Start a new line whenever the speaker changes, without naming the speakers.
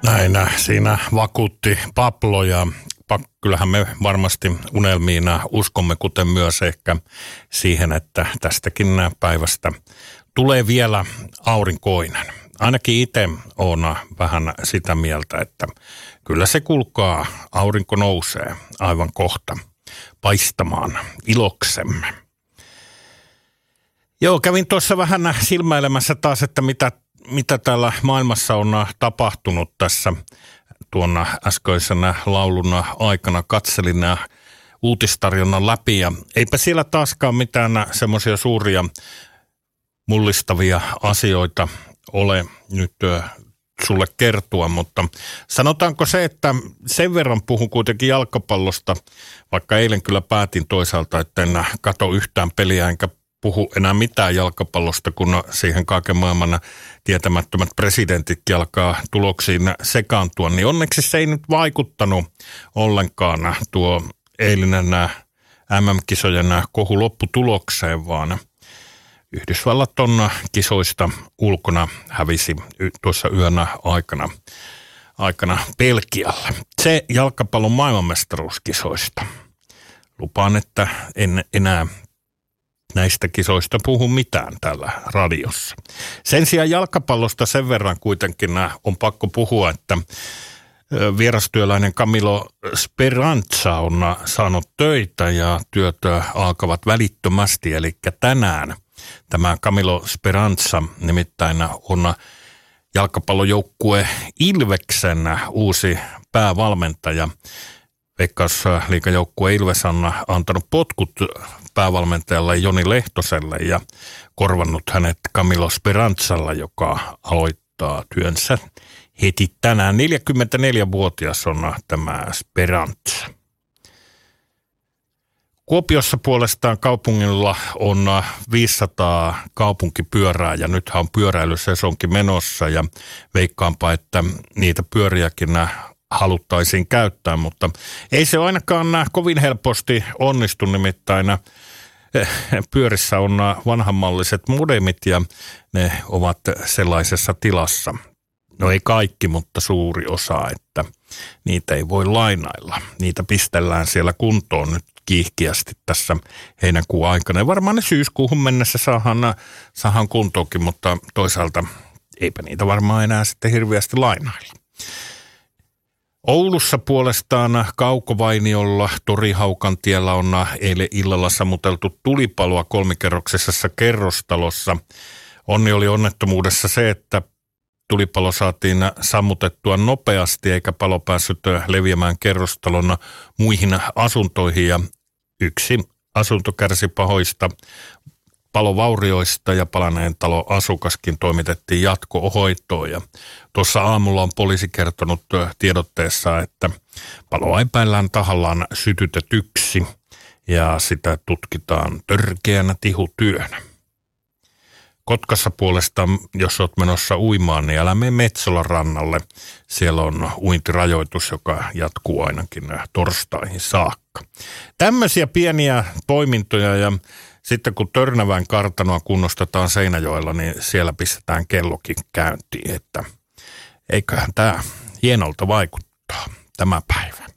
Näin siinä vakuutti Pablo ja kyllähän me varmasti unelmiin uskomme, kuten myös ehkä siihen, että tästäkin päivästä tulee vielä aurinkoinen. Ainakin itse olen vähän sitä mieltä, että kyllä se kulkaa, aurinko nousee aivan kohta paistamaan iloksemme. Joo, kävin tuossa vähän silmäilemässä taas, että mitä täällä maailmassa on tapahtunut tässä tuona äskeisenä laulun aikana. Katselin uutistarjonnan läpi ja eipä siellä taaskaan mitään semmoisia suuria mullistavia asioita ole nyt sulle kertoa, mutta sanotaanko se, että sen verran puhun kuitenkin jalkapallosta, vaikka eilen kyllä päätin toisaalta, että en katso yhtään peliä enkä puhu enää mitään jalkapallosta, kun siihen kaiken maailman tietämättömät presidentitkin alkaa tuloksiin sekaantua, niin onneksi se ei nyt vaikuttanut ollenkaan tuo eilinen MM-kisojen kohu lopputulokseen, vaan Yhdysvallat on kisoista ulkona hävisi tuossa yön aikana Belgialle. Se jalkapallon maailmanmestaruuskisoista. Lupaan, että en enää näistä kisoista puhu mitään täällä radiossa. Sen sijaan jalkapallosta sen verran kuitenkin on pakko puhua, että vierastyöläinen Camilo Speranza on saanut töitä ja työt alkavat välittömästi, eli tänään tämä Camilo Speranza nimittäin on jalkapallojoukkue Ilveksen uusi päävalmentaja. Veikkausliigajoukkue Ilves on antanut potkut päävalmentajalle Joni Lehtoselle ja korvannut hänet Camilo Speranzalla, joka aloittaa työnsä heti tänään. 44-vuotias on tämä Speranza. Kuopiossa puolestaan kaupungilla on 500 kaupunkipyörää ja nythän on pyöräilysesonkin menossa ja veikkaanpa, että niitä pyöriäkin haluttaisiin käyttää, mutta ei se ainakaan kovin helposti onnistu, nimittäin pyörissä on vanhanmalliset modemit ja ne ovat sellaisessa tilassa. No ei kaikki, mutta suuri osa, että niitä ei voi lainailla. Niitä pistellään siellä kuntoon nyt kiihkeästi tässä heinäkuun aikana. Ja varmaan ne syyskuuhun mennessä saadaan kuntoonkin, mutta toisaalta eipä niitä varmaan enää sitten hirveästi lainailla. Oulussa puolestaan Kaukovainiolla Torihaukantiellä on eilen illalla sammuteltu tulipaloa 3-kerroksisessa kerrostalossa. Onni oli onnettomuudessa se, että tulipalo saatiin sammutettua nopeasti eikä palo päässyt leviämään kerrostalon muihin asuntoihin ja yksi asunto kärsi pahoista palovaurioista ja palaneen talon asukaskin toimitettiin jatko-hoitoon. Ja tuossa aamulla on poliisi kertonut tiedotteessa, että paloa epäillään tahallaan sytytetyksi ja sitä tutkitaan törkeänä tihutyönä. Kotkassa puolestaan, jos olet menossa uimaan, niin älä mene Metsolan rannalle. Siellä on uintirajoitus, joka jatkuu ainakin torstaihin saakka. Tämmöisiä pieniä poimintoja ja sitten kun Törnävän kartanoa kunnostetaan Seinäjoella, niin siellä pistetään kellokin käyntiin, että eiköhän tämä hienolta vaikuttaa tämä päivä.